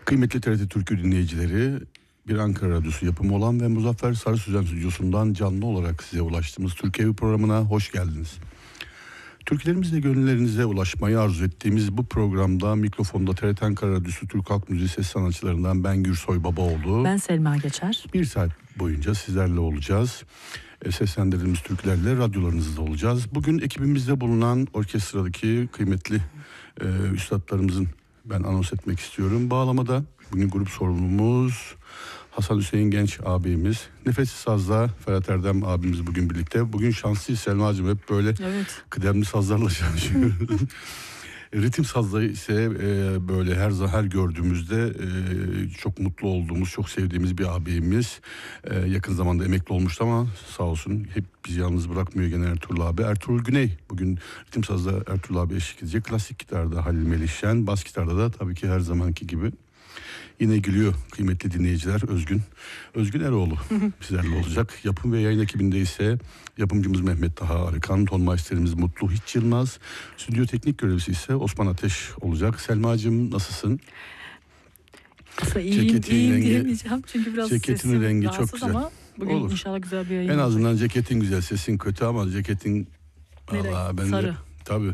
Kıymetli TRT Türkü dinleyicileri, bir Ankara Radyosu yapımı olan ve Muzaffer Sarı Sözen stüdyosundan canlı olarak size ulaştığımız Türkiye Evi programına hoş geldiniz. Türkülerimizle gönüllerinize ulaşmayı arzu ettiğimiz bu programda mikrofonda TRT Ankara Radyosu Türk Halk Müziği ses sanatçılarından ben Gürsoy Babaoğlu. Ben Selma Geçer. Bir saat boyunca sizlerle olacağız. Seslendirdiğimiz türkülerle radyolarınızda olacağız. Bugün ekibimizde bulunan orkestradaki kıymetli üstadlarımızın ben anons etmek istiyorum. Bağlamada bugün grup sorumlumuz Hasan Hüseyin Genç abimiz. Nefessiz Saz'da Ferhat Erdem abimiz bugün birlikte. Bugün şanslıyız Selma'cığım, hep böyle kıdemli sazlarla çalışıyoruz. Ritim sazda ise böyle her gördüğümüzde çok mutlu olduğumuz, çok sevdiğimiz bir abimiz. Yakın zamanda emekli olmuştu ama sağ olsun hep bizi yalnız bırakmıyor gene Ertuğrul abi. Ertuğrul Güney bugün ritim sazda Ertuğrul abi eşlik edecek. Klasik gitarda Halil Melihşen, bas gitarda da tabii ki her zamanki gibi yine gülüyor kıymetli dinleyiciler Özgün Eroğlu bizlerle olacak. Yapım ve yayın ekibinde ise yapımcımız Mehmet Taha Arıkan, tonmaisterimiz Mutlu Hiç Yılmaz, stüdyo teknik görevlisi ise Osman Ateş olacak. Selma'cığım nasılsın? Aslında iyiyim diyemeyeceğim çünkü biraz ceketin rengi çok güzel. Ama bugün olur. İnşallah güzel bir yayın en olacak. azından ceketin güzel, sesin kötü ama ceketin sarı. Tabii.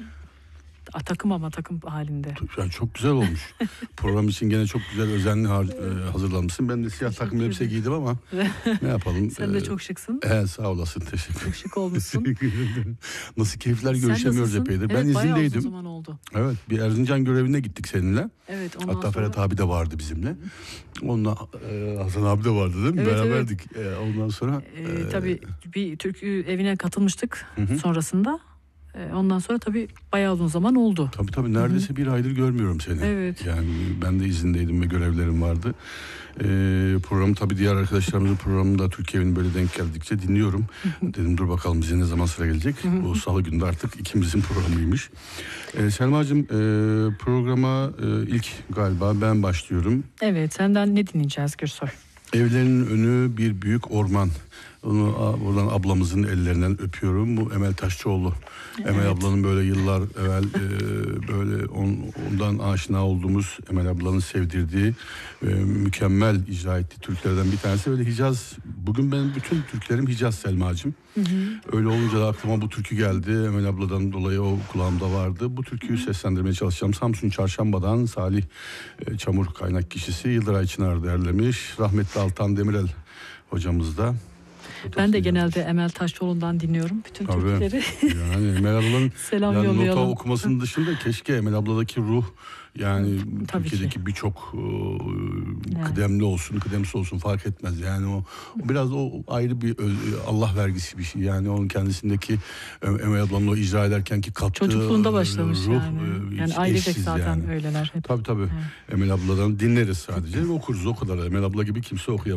Takım halinde. Yani çok güzel olmuş. Program için gene çok güzel özenli hazırlanmışsın. Ben de siyah takım elbise giydim ama ne yapalım. Sen de çok şıksın. Sağ olasın, teşekkür ederim. Çok şık olmuşsun. Nasıl keyifler, görüşemiyoruz epeydir. Evet, ben izindeydim. bayağı uzun zaman oldu. Evet, bir Erzincan görevine gittik seninle. Evet, hatta sonra... Ferhat abi de vardı bizimle. Onunla Hasan abi de vardı değil mi? Evet, beraberdik. Evet. Ondan sonra tabii bir Türk evine katılmıştık sonrasında. Ondan sonra tabii bayağı uzun zaman oldu. Tabii neredeyse bir aydır görmüyorum seni. Evet. Yani ben de izindeydim ve görevlerim vardı. Programı tabii diğer arkadaşlarımızın programında Türkiye Evi'nin böyle denk geldikçe dinliyorum. Dedim dur bakalım bize ne zaman sıra gelecek. Bu salı günde artık ikimizin programıymış. Selma'cığım programa ilk galiba ben başlıyorum. Evet, senden ne dinleyeceğiz Gürsoy? Evlerinin önü bir büyük orman. Onu buradan ablamızın ellerinden öpüyorum. Bu Emel Taşçıoğlu. Evet. Emel ablanın böyle yıllar evvel böyle ondan aşina olduğumuz, Emel ablanın sevdirdiği mükemmel icra ettiği türkülerden bir tanesi. Öyle Hicaz. Bugün benim bütün türkülerim Hicaz Selma'cığım. Öyle olunca da aklıma bu türkü geldi. Emel abladan dolayı o kulağımda vardı. Bu türküyü seslendirmeye çalışacağım. Samsun Çarşamba'dan Salih Çamur kaynak kişisi Yıldıray Çınar derlemiş. Rahmetli Altan Demirel hocamız da. Ben de genelde Emel Taşçıoğlu'ndan dinliyorum bütün türküleri. Yani Emel ablanın selam yollayalım. Nota okumasının dışında keşke Emel abladaki ruh yani Türkiye'deki birçok kıdemli olsun, kıdemsiz olsun fark etmez. Yani o biraz o ayrı bir Allah vergisi bir şey. Yani onun kendisindeki Emel ablanın o icra ederkenki kattığı çocukluğunda başlamış ruh, yani ailecek zaten yani. öyleler hep. Tabii. Evet. Emel abladan dinleriz sadece ve okuruz o kadar. Emel abla gibi kimse okuyamaz.